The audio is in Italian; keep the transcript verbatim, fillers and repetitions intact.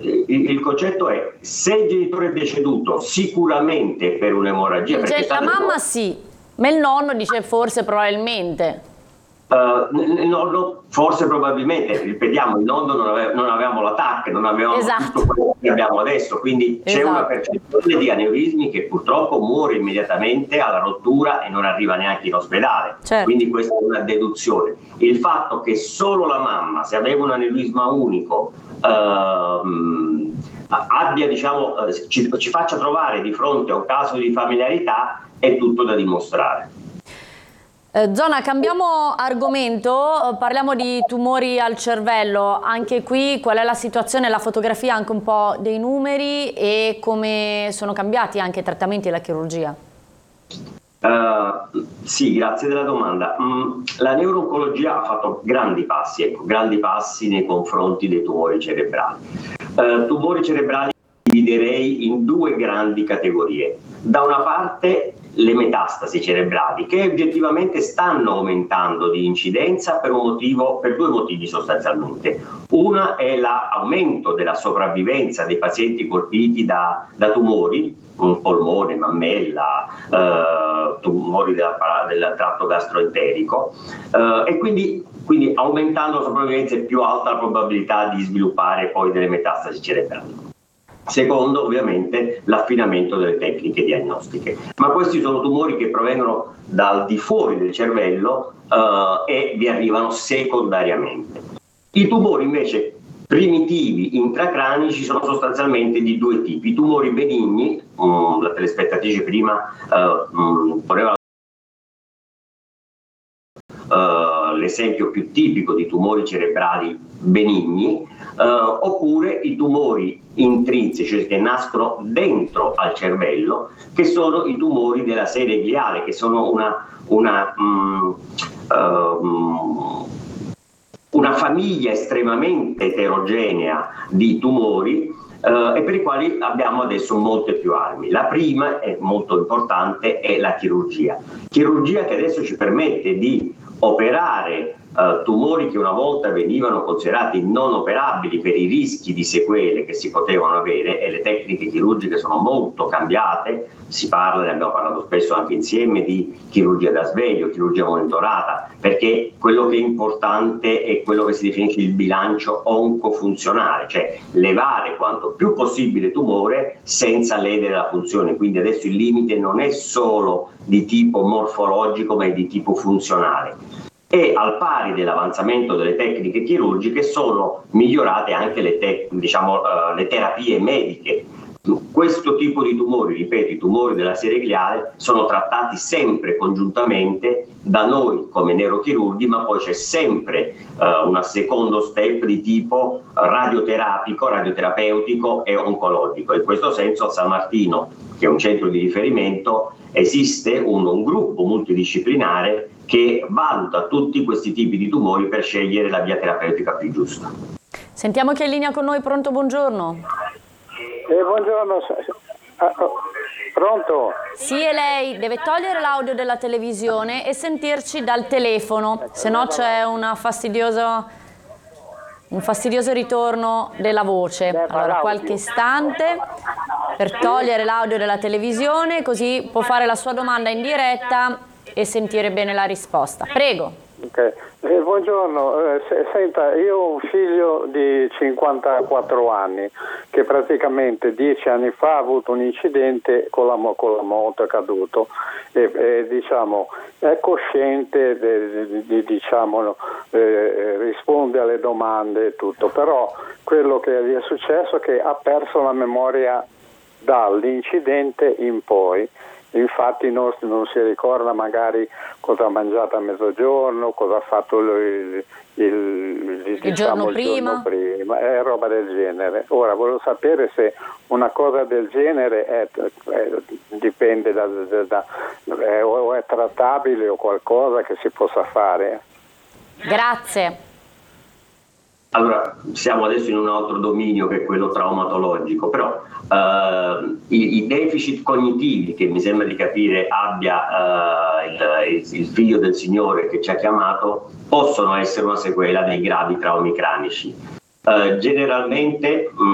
il, il concetto è: se il genitore è deceduto, sicuramente per un'emorragia. Gen- la mamma sì, ma il nonno dice forse probabilmente. Uh, il nonno forse probabilmente, ripetiamo, il nonno non, ave- non avevamo la T A C, non avevamo Esatto. tutto quello che abbiamo adesso, quindi c'è Esatto. una percentuale di aneurismi che purtroppo muore immediatamente alla rottura e non arriva neanche in ospedale. Certo. Quindi questa è una deduzione. Il fatto che solo la mamma, se aveva un aneurisma unico, uh, abbia, diciamo, ci, ci faccia trovare di fronte a un caso di familiarità, è tutto da dimostrare. Eh, Zona, cambiamo argomento, parliamo di tumori al cervello. Anche qui qual è la situazione, la fotografia, anche un po' dei numeri e come sono cambiati anche i trattamenti e la chirurgia? Uh, sì, grazie della domanda. Mm, la neuro-oncologia ha fatto grandi passi, ecco, grandi passi nei confronti dei tumori cerebrali. Uh, tumori cerebrali dividerei in due grandi categorie. Da una parte le metastasi cerebrali, che oggettivamente stanno aumentando di incidenza per un motivo, per due motivi sostanzialmente. Una è l'aumento della sopravvivenza dei pazienti colpiti da, da tumori, un polmone, mammella, eh, tumori della, del tratto gastroenterico, eh, e quindi, quindi aumentando la sopravvivenza è più alta la probabilità di sviluppare poi delle metastasi cerebrali. Secondo, ovviamente, l'affinamento delle tecniche diagnostiche. Ma questi sono tumori che provengono dal di fuori del cervello eh, e vi arrivano secondariamente. I tumori invece primitivi intracranici sono sostanzialmente di due tipi. I tumori benigni, um, la telespettatrice prima uh, um, poneva uh, l'esempio più tipico di tumori cerebrali benigni, uh, oppure i tumori intrinseci, cioè che nascono dentro al cervello, che sono i tumori della serie gliale, che sono una, una um, um, una famiglia estremamente eterogenea di tumori eh, e per i quali abbiamo adesso molte più armi. La prima, è molto importante, è la chirurgia. Chirurgia che adesso ci permette di operare eh, tumori che una volta venivano considerati non operabili per i rischi di sequele che si potevano avere, e le tecniche chirurgiche sono molto cambiate. Si parla, ne abbiamo parlato spesso anche insieme, di chirurgia da sveglio, chirurgia monitorata, perché quello che è importante è quello che si definisce il bilancio oncofunzionale, cioè levare quanto più possibile tumore senza ledere la funzione. Quindi adesso il limite non è solo di tipo morfologico, ma è di tipo funzionale. E al pari dell'avanzamento delle tecniche chirurgiche sono migliorate anche le, te- diciamo, uh, le terapie mediche. Questo tipo di tumori, ripeto, i tumori della serie gliale, sono trattati sempre congiuntamente da noi come neurochirurghi, ma poi c'è sempre uh, un secondo step di tipo radioterapico, radioterapeutico e oncologico. In questo senso a San Martino, che è un centro di riferimento, esiste un, un gruppo multidisciplinare che valuta tutti questi tipi di tumori per scegliere la via terapeutica più giusta. Sentiamo chi è in linea con noi. Pronto, buongiorno. Eh, buongiorno, ah, oh, pronto? Sì, è lei, deve togliere l'audio della televisione e sentirci dal telefono, se no c'è una fastidiosa, un fastidioso ritorno della voce. Allora, qualche istante per togliere l'audio della televisione, così può fare la sua domanda in diretta e sentire bene la risposta. Prego. Okay. Eh, buongiorno, eh, se, senta, io ho un figlio di cinquantaquattro anni che praticamente dieci anni fa ha avuto un incidente con la, con la moto, è caduto e, e diciamo è cosciente, de, de, de, diciamo, eh, risponde alle domande e tutto, però quello che gli è successo è che ha perso la memoria dall'incidente in poi. Infatti non, non si ricorda magari cosa ha mangiato a mezzogiorno, cosa ha fatto il, il, il, il, diciamo, giorno, il prima. giorno prima, è roba del genere. Ora volevo sapere se una cosa del genere è, è, dipende da, da, da è, o è trattabile o qualcosa che si possa fare. Grazie. Allora, siamo adesso in un altro dominio che è quello traumatologico, però uh, i, i deficit cognitivi che mi sembra di capire abbia uh, il, il figlio del signore che ci ha chiamato possono essere una sequela dei gravi traumi cranici. Uh, generalmente mh,